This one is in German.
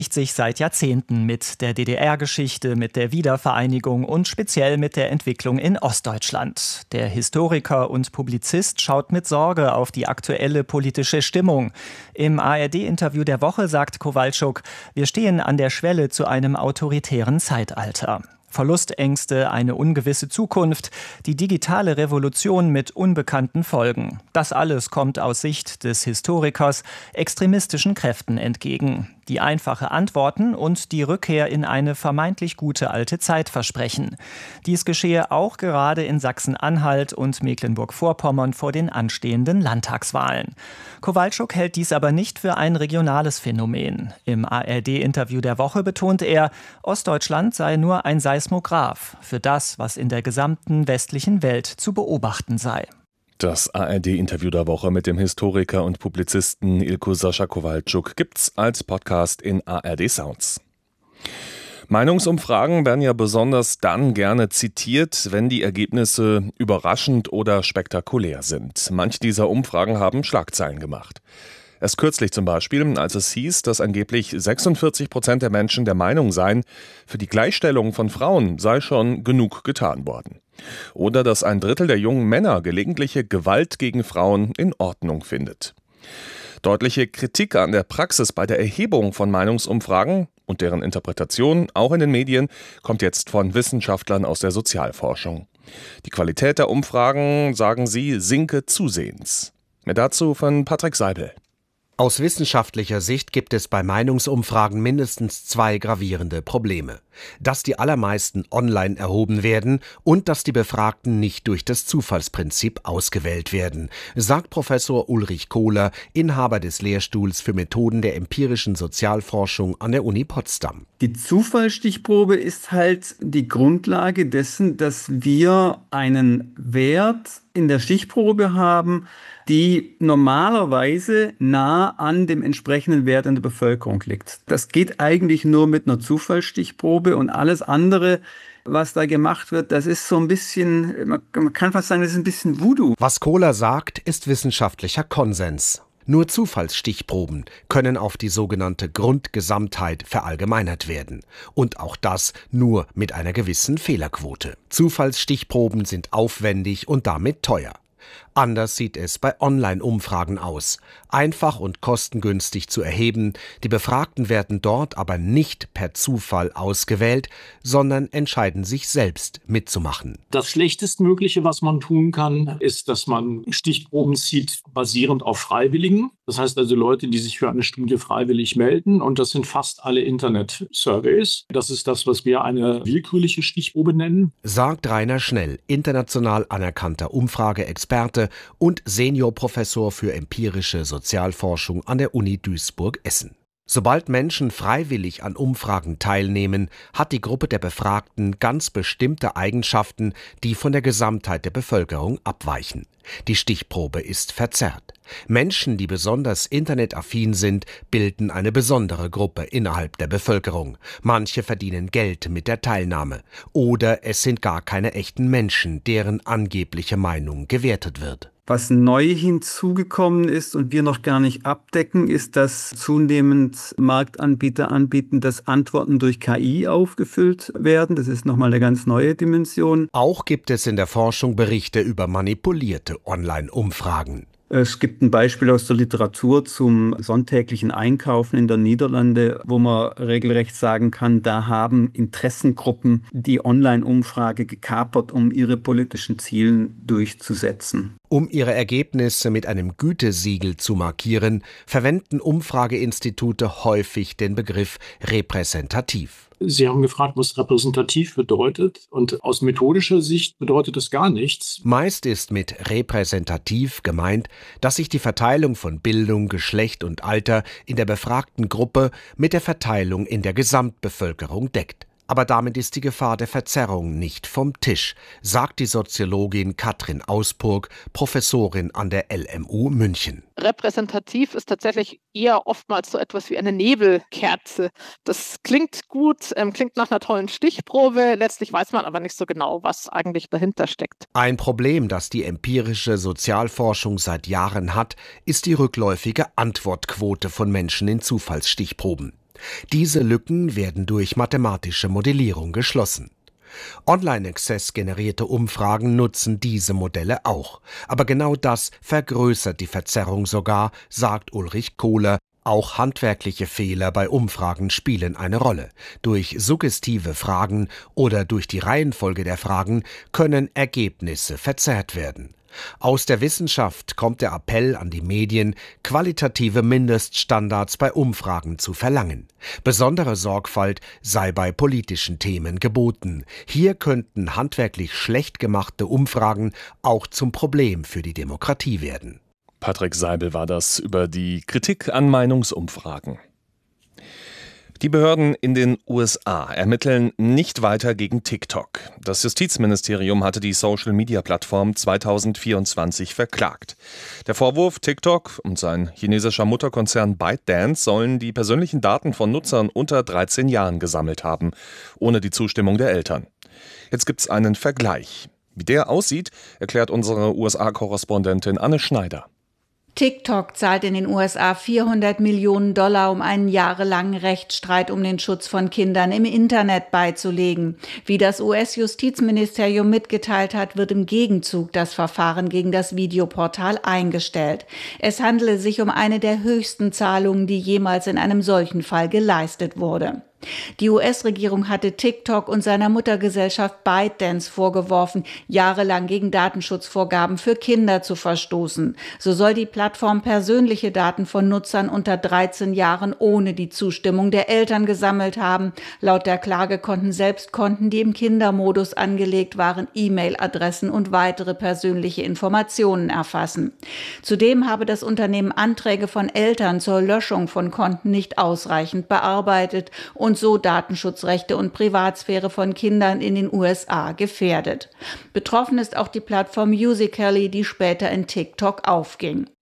sich seit Jahrzehnten mit der DDR-Geschichte, mit der Wiedervereinigung und speziell mit der Entwicklung in Ostdeutschland. Der Historiker und Publizist schaut mit Sorge auf die aktuelle politische Stimmung. Im ARD-Interview der Woche sagt Kowalczuk, wir stehen an der Schwelle zu einem autoritären Zeitalter. Verlustängste, eine ungewisse Zukunft, die digitale Revolution mit unbekannten Folgen. Das alles kommt aus Sicht des Historikers extremistischen Kräften entgegen, die einfache Antworten und die Rückkehr in eine vermeintlich gute alte Zeit versprechen. Dies geschehe auch gerade in Sachsen-Anhalt und Mecklenburg-Vorpommern vor den anstehenden Landtagswahlen. Kowalczuk hält dies aber nicht für ein regionales Phänomen. Im ARD-Interview der Woche betont er, Ostdeutschland sei nur ein Seismograph für das, was in der gesamten westlichen Welt zu beobachten sei. Das ARD-Interview der Woche mit dem Historiker und Publizisten Ilko Sascha Kowalczuk gibt's als Podcast in ARD Sounds. Meinungsumfragen werden ja besonders dann gerne zitiert, wenn die Ergebnisse überraschend oder spektakulär sind. Manche dieser Umfragen haben Schlagzeilen gemacht. Erst kürzlich zum Beispiel, als es hieß, dass angeblich 46% der Menschen der Meinung seien, für die Gleichstellung von Frauen sei schon genug getan worden. Oder dass ein Drittel der jungen Männer gelegentliche Gewalt gegen Frauen in Ordnung findet. Deutliche Kritik an der Praxis bei der Erhebung von Meinungsumfragen und deren Interpretation, auch in den Medien, kommt jetzt von Wissenschaftlern aus der Sozialforschung. Die Qualität der Umfragen, sagen sie, sinke zusehends. Mehr dazu von Patrick Seibel. Aus wissenschaftlicher Sicht gibt es bei Meinungsumfragen mindestens zwei gravierende Probleme. Dass die allermeisten online erhoben werden und dass die Befragten nicht durch das Zufallsprinzip ausgewählt werden, sagt Professor Ulrich Kohler, Inhaber des Lehrstuhls für Methoden der empirischen Sozialforschung an der Uni Potsdam. Die Zufallsstichprobe ist halt die Grundlage dessen, dass wir einen Wert in der Stichprobe haben, die normalerweise nah an dem entsprechenden Wert in der Bevölkerung liegt. Das geht eigentlich nur mit einer Zufallsstichprobe und alles andere, was da gemacht wird, das ist so ein bisschen, man kann fast sagen, das ist ein bisschen Voodoo. Was Kohler sagt, ist wissenschaftlicher Konsens. Nur Zufallsstichproben können auf die sogenannte Grundgesamtheit verallgemeinert werden. Und auch das nur mit einer gewissen Fehlerquote. Zufallsstichproben sind aufwendig und damit teuer. Anders sieht es bei Online-Umfragen aus. Einfach und kostengünstig zu erheben, die Befragten werden dort aber nicht per Zufall ausgewählt, sondern entscheiden sich selbst mitzumachen. Das Schlechtestmögliche, was man tun kann, ist, dass man Stichproben zieht, basierend auf Freiwilligen. Das heißt also Leute, die sich für eine Studie freiwillig melden, und das sind fast alle Internet-Surveys. Das ist das, was wir eine willkürliche Stichprobe nennen. Sagt Rainer Schnell, international anerkannter Umfrageexperte und Seniorprofessor für empirische Sozialforschung an der Uni Duisburg-Essen. Sobald Menschen freiwillig an Umfragen teilnehmen, hat die Gruppe der Befragten ganz bestimmte Eigenschaften, die von der Gesamtheit der Bevölkerung abweichen. Die Stichprobe ist verzerrt. Menschen, die besonders internetaffin sind, bilden eine besondere Gruppe innerhalb der Bevölkerung. Manche verdienen Geld mit der Teilnahme. Oder es sind gar keine echten Menschen, deren angebliche Meinung gewertet wird. Was neu hinzugekommen ist und wir noch gar nicht abdecken, ist, dass zunehmend Marktanbieter anbieten, dass Antworten durch KI aufgefüllt werden. Das ist nochmal eine ganz neue Dimension. Auch gibt es in der Forschung Berichte über manipulierte Online-Umfragen. Es gibt ein Beispiel aus der Literatur zum sonntäglichen Einkaufen in den Niederlanden, wo man regelrecht sagen kann, da haben Interessengruppen die Online-Umfrage gekapert, um ihre politischen Ziele durchzusetzen. Um ihre Ergebnisse mit einem Gütesiegel zu markieren, verwenden Umfrageinstitute häufig den Begriff repräsentativ. Sie haben gefragt, was repräsentativ bedeutet, und aus methodischer Sicht bedeutet das gar nichts. Meist ist mit repräsentativ gemeint, dass sich die Verteilung von Bildung, Geschlecht und Alter in der befragten Gruppe mit der Verteilung in der Gesamtbevölkerung deckt. Aber damit ist die Gefahr der Verzerrung nicht vom Tisch, sagt die Soziologin Katrin Auspurg, Professorin an der LMU München. Repräsentativ ist tatsächlich eher oftmals so etwas wie eine Nebelkerze. Das klingt gut, klingt nach einer tollen Stichprobe, letztlich weiß man aber nicht so genau, was eigentlich dahinter steckt. Ein Problem, das die empirische Sozialforschung seit Jahren hat, ist die rückläufige Antwortquote von Menschen in Zufallsstichproben. Diese Lücken werden durch mathematische Modellierung geschlossen. Online-Access-generierte Umfragen nutzen diese Modelle auch. Aber genau das vergrößert die Verzerrung sogar, sagt Ulrich Kohler. Auch handwerkliche Fehler bei Umfragen spielen eine Rolle. Durch suggestive Fragen oder durch die Reihenfolge der Fragen können Ergebnisse verzerrt werden. Aus der Wissenschaft kommt der Appell an die Medien, qualitative Mindeststandards bei Umfragen zu verlangen. Besondere Sorgfalt sei bei politischen Themen geboten. Hier könnten handwerklich schlecht gemachte Umfragen auch zum Problem für die Demokratie werden. Patrick Seibel war das über die Kritik an Meinungsumfragen. Die Behörden in den USA ermitteln nicht weiter gegen TikTok. Das Justizministerium hatte die Social-Media-Plattform 2024 verklagt. Der Vorwurf, TikTok und sein chinesischer Mutterkonzern ByteDance sollen die persönlichen Daten von Nutzern unter 13 Jahren gesammelt haben, ohne die Zustimmung der Eltern. Jetzt gibt's einen Vergleich. Wie der aussieht, erklärt unsere USA-Korrespondentin Anne Schneider. TikTok zahlt in den USA $400 Millionen, um einen jahrelangen Rechtsstreit um den Schutz von Kindern im Internet beizulegen. Wie das US-Justizministerium mitgeteilt hat, wird im Gegenzug das Verfahren gegen das Videoportal eingestellt. Es handele sich um eine der höchsten Zahlungen, die jemals in einem solchen Fall geleistet wurde. Die US-Regierung hatte TikTok und seiner Muttergesellschaft ByteDance vorgeworfen, jahrelang gegen Datenschutzvorgaben für Kinder zu verstoßen. So soll die Plattform persönliche Daten von Nutzern unter 13 Jahren ohne die Zustimmung der Eltern gesammelt haben. Laut der Klage konnten selbst Konten, die im Kindermodus angelegt waren, E-Mail-Adressen und weitere persönliche Informationen erfassen. Zudem habe das Unternehmen Anträge von Eltern zur Löschung von Konten nicht ausreichend bearbeitet und so Datenschutzrechte und Privatsphäre von Kindern in den USA gefährdet. Betroffen ist auch die Plattform Musical.ly, die später in TikTok aufging.